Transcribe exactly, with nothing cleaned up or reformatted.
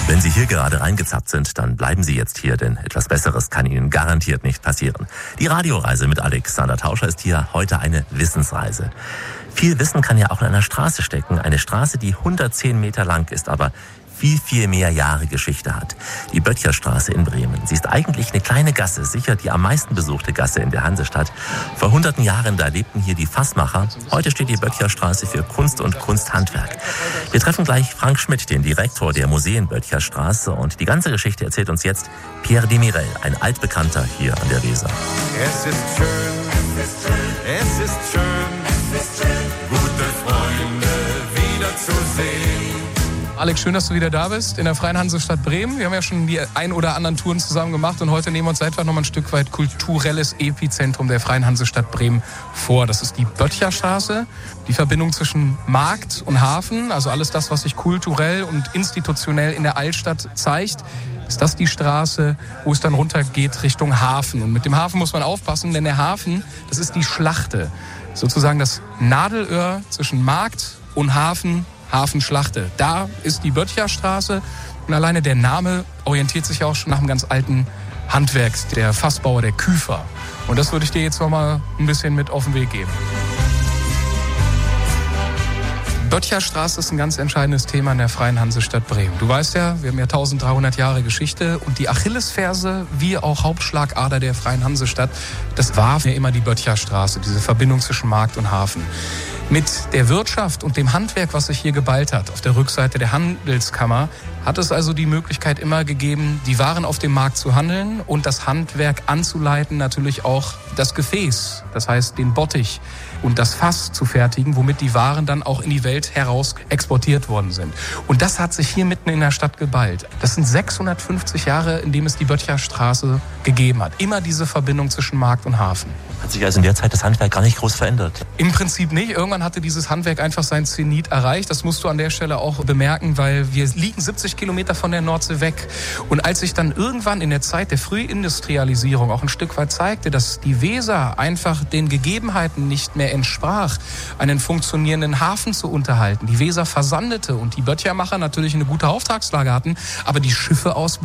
Wenn Sie hier gerade reingezappt sind, dann bleiben Sie jetzt hier, denn etwas Besseres kann Ihnen garantiert nicht passieren. Die Radioreise mit Alexander Tauscher ist hier heute eine Wissensreise. Viel Wissen kann ja auch in einer Straße stecken. Eine Straße, die hundertzehn Meter lang ist, aber viel, viel mehr Jahre Geschichte hat. Die Böttcherstraße in Bremen. Sie ist eigentlich eine kleine Gasse, sicher die am meisten besuchte Gasse in der Hansestadt. Vor hunderten Jahren, da lebten hier die Fassmacher. Heute steht die Böttcherstraße für Kunst und Kunsthandwerk. Wir treffen gleich Frank Schmidt, den Direktor der Museen Böttcherstraße. Und die ganze Geschichte erzählt uns jetzt Pierre Demirel, ein Altbekannter hier an der Weser. Es ist schön, es ist schön, gute Freunde wiederzusehen. Alex, schön, dass du wieder da bist in der Freien Hansestadt Bremen. Wir haben ja schon die ein oder anderen Touren zusammen gemacht und heute nehmen wir uns einfach noch mal ein Stück weit kulturelles Epizentrum der Freien Hansestadt Bremen vor. Das ist die Böttcherstraße, die Verbindung zwischen Markt und Hafen, also alles das, was sich kulturell und institutionell in der Altstadt zeigt. Ist das die Straße, wo es dann runtergeht Richtung Hafen. Und mit dem Hafen muss man aufpassen, denn der Hafen, das ist die Schlachte. Sozusagen das Nadelöhr zwischen Markt und Hafen, Hafenschlachte. Da ist die Böttcherstraße und alleine der Name orientiert sich auch schon nach einem ganz alten Handwerk, der Fassbauer, der Küfer. Und das würde ich dir jetzt noch mal ein bisschen mit auf den Weg geben. Böttcherstraße ist ein ganz entscheidendes Thema in der Freien Hansestadt Bremen. Du weißt ja, wir haben ja dreizehnhundert Jahre Geschichte und die Achillesferse, wie auch Hauptschlagader der Freien Hansestadt, das war ja immer die Böttcherstraße, diese Verbindung zwischen Markt und Hafen. Mit der Wirtschaft und dem Handwerk, was sich hier geballt hat, auf der Rückseite der Handelskammer, hat es also die Möglichkeit immer gegeben, die Waren auf dem Markt zu handeln und das Handwerk anzuleiten, natürlich auch das Gefäß, das heißt den Bottich und das Fass zu fertigen, womit die Waren dann auch in die Welt heraus exportiert worden sind. Und das hat sich hier mitten in der Stadt geballt. Das sind sechshundertfünfzig Jahre, in dem es die Böttcherstraße gegeben hat. Immer diese Verbindung zwischen Markt und Hafen. Hat sich also in der Zeit das Handwerk gar nicht groß verändert? Im Prinzip nicht. Irgendwann hatte dieses Handwerk einfach sein Zenit erreicht. Das musst du an der Stelle auch bemerken, weil wir liegen siebzig Kilometer von der Nordsee weg. Und als sich dann irgendwann in der Zeit der Frühindustrialisierung auch ein Stück weit zeigte, dass die Weser einfach den Gegebenheiten nicht mehr entsprach, einen funktionierenden Hafen zu unterhalten. Die Weser versandete und die Böttchermacher natürlich eine gute Auftragslage hatten, aber die Schiffe aus